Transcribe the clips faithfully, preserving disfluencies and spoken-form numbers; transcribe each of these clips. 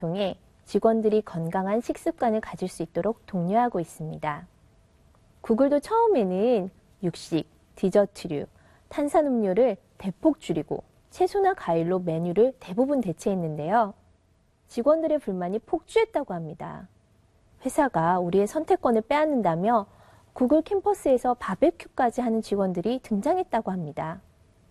통해 직원들이 건강한 식습관을 가질 수 있도록 독려하고 있습니다. 구글도 처음에는 육식, 디저트류, 탄산음료를 대폭 줄이고 채소나 과일로 메뉴를 대부분 대체했는데요. 직원들의 불만이 폭주했다고 합니다. 회사가 우리의 선택권을 빼앗는다며 구글 캠퍼스에서 바베큐까지 하는 직원들이 등장했다고 합니다.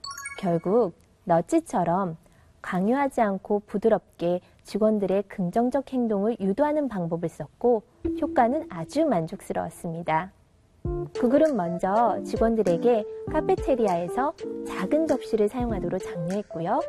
결국 너찌처럼 강요하지 않고 부드럽게 직원들의 긍정적 행동을 유도하는 방법을 썼고 효과는 아주 만족스러웠습니다. 구글은 먼저 직원들에게 카페테리아에서 작은 접시를 사용하도록 장려했고요.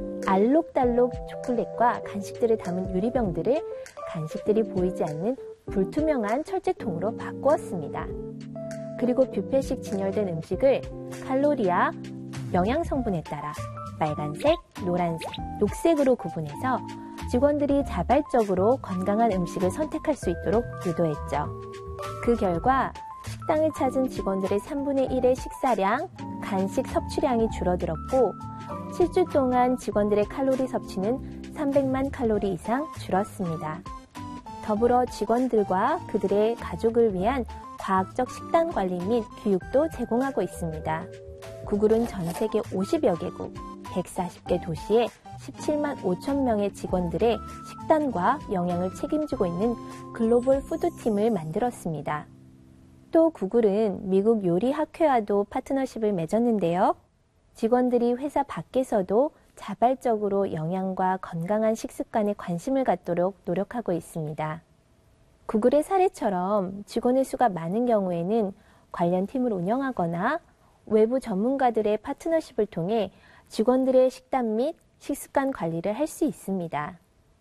알록달록 초콜릿과 간식들을 담은 유리병들을 간식들이 보이지 않는 불투명한 철제통으로 바꾸었습니다. 그리고 뷔페식 진열된 음식을 칼로리와 영양 성분에 따라 빨간색, 노란색, 녹색으로 구분해서 직원들이 자발적으로 건강한 음식을 선택할 수 있도록 유도했죠. 그 결과 식당을 찾은 직원들의 삼분의 일의 식사량, 간식 섭취량이 줄어들었고 칠 주 동안 직원들의 칼로리 섭취는 삼백만 칼로리 이상 줄었습니다. 더불어 직원들과 그들의 가족을 위한 과학적 식단 관리 및 교육도 제공하고 있습니다. 구글은 전 세계 오십여 개국, 백사십 개 도시에 십칠만 오천 명의 직원들의 식단과 영양을 책임지고 있는 글로벌 푸드팀을 만들었습니다. 또 구글은 미국 요리학회와도 파트너십을 맺었는데요. 직원들이 회사 밖에서도 자발적으로 영양과 건강한 식습관에 관심을 갖도록 노력하고 있습니다. 구글의 사례처럼 직원의 수가 많은 경우에는 관련 팀을 운영하거나 외부 전문가들의 파트너십을 통해 직원들의 식단 및 식습관 관리를 할 수 있습니다.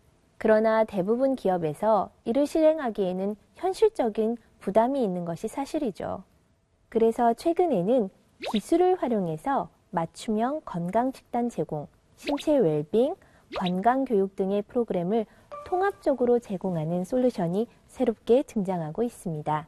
그러나 대부분 기업에서 이를 실행하기에는 현실적인 부담이 있는 것이 사실이죠. 그래서 최근에는 기술을 활용해서 맞춤형 건강 식단 제공, 신체 웰빙, 건강 교육 등의 프로그램을 통합적으로 제공하는 솔루션이 새롭게 등장하고 있습니다.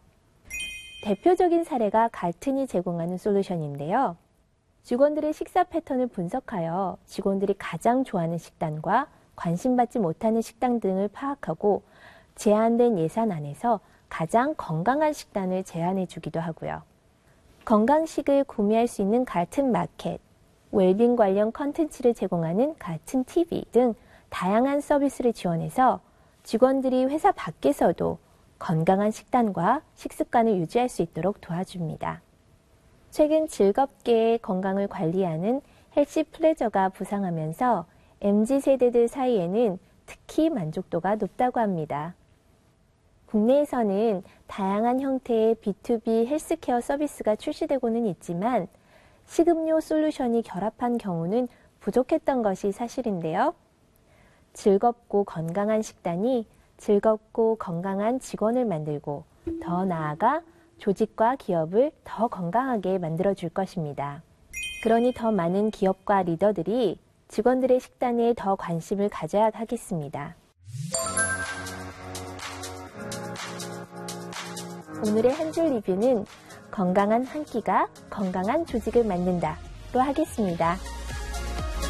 대표적인 사례가 갈튼이 제공하는 솔루션인데요. 직원들의 식사 패턴을 분석하여 직원들이 가장 좋아하는 식단과 관심받지 못하는 식단 등을 파악하고 제한된 예산 안에서 가장 건강한 식단을 제안해 주기도 하고요. 건강식을 구매할 수 있는 갈튼 마켓, 웰빙 관련 컨텐츠를 제공하는 갈튼 티비 등 다양한 서비스를 지원해서 직원들이 회사 밖에서도 건강한 식단과 식습관을 유지할 수 있도록 도와줍니다. 최근 즐겁게 건강을 관리하는 헬시 플레저가 부상하면서 엠지 세대들 사이에는 특히 만족도가 높다고 합니다. 국내에서는 다양한 형태의 비투비 헬스케어 서비스가 출시되고는 있지만 식음료 솔루션이 결합한 경우는 부족했던 것이 사실인데요. 즐겁고 건강한 식단이 즐겁고 건강한 직원을 만들고 더 나아가 조직과 기업을 더 건강하게 만들어줄 것입니다. 그러니 더 많은 기업과 리더들이 직원들의 식단에 더 관심을 가져야 하겠습니다. 오늘의 한 줄 리뷰는 건강한 한 끼가 건강한 조직을 만든다로 하겠습니다.